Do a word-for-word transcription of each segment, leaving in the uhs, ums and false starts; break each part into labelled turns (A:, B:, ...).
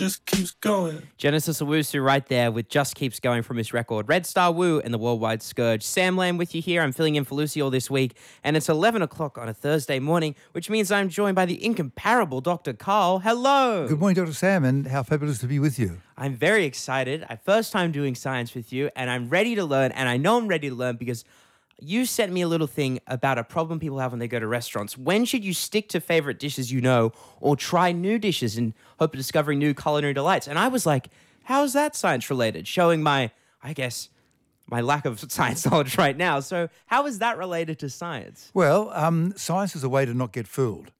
A: just keeps going.
B: Genesis Owusu right there with Just Keeps Going from his record Red Star Woo and the Worldwide Scourge. Sam Lamb with you here. I'm filling in for Lucy all this week, and it's eleven o'clock on a Thursday morning, which means I'm joined by the incomparable Doctor Carl. Hello.
C: Good morning, Doctor Sam, and how fabulous to be with you.
B: I'm very excited. I first time doing science with you, and I'm ready to learn, and I know I'm ready to learn because you sent me a little thing about a problem people have when they go to restaurants. When should you stick to favorite dishes you know or try new dishes in hope of discovering new culinary delights? And I was like, how is that science related? Showing my, I guess, my lack of science knowledge right now. So how is that related to science?
C: Well, um, science is a way to not get fooled.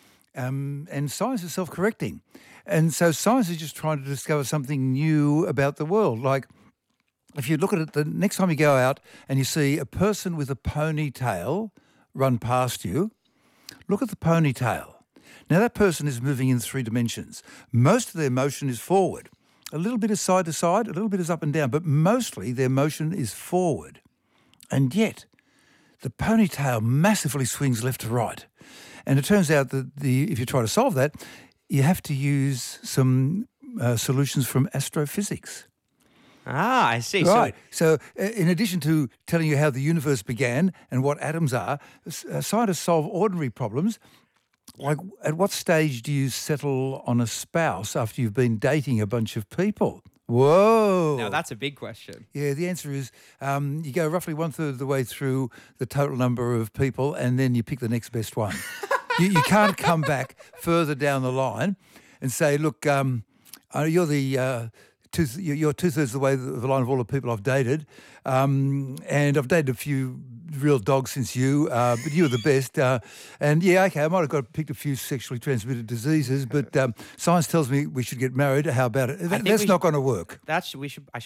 C: Um, and science is self-correcting. And so science is just trying to discover something new about the world. Like, if you look at it, the next time you go out and you see a person with a ponytail run past you, look at the ponytail. Now, that person is moving in three dimensions. Most of their motion is forward. A little bit is side to side, a little bit is up and down, but mostly their motion is forward. And yet, the ponytail massively swings left to right. And it turns out that the if you try to solve that, you have to use some uh, solutions from astrophysics.
B: Ah, I see.
C: Right. So, so uh, in addition to telling you how the universe began and what atoms are, uh, scientists solve ordinary problems. Like, at what stage do you settle on a spouse after you've been dating a bunch of people? Whoa.
B: Now, that's a big question.
C: Yeah, the answer is um, you go roughly one-third of the way through the total number of people and then you pick the next best one. you, you can't come back further down the line and say, look, um, uh, you're the... Uh, Two, you're two-thirds of the way of the line of all the people I've dated. Um, and I've dated a few real dogs since you, uh, but you were the best. Uh, and, yeah, okay, I might have got picked a few sexually transmitted diseases, but um, science tells me we should get married. How about it? That, that's not going to work.
B: That's we should. I